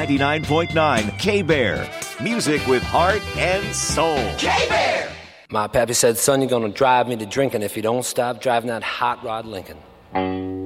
99.9 K-Bear. Music with heart and soul. K-Bear! My pappy said, son, you're gonna drive me to drinking if you don't stop driving that hot rod Lincoln.